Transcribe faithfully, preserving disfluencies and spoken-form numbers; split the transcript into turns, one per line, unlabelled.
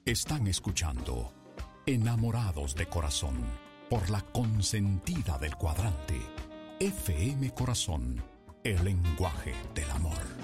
Están escuchando Enamorados de Corazón por la consentida del cuadrante. F M Corazón, el lenguaje del amor.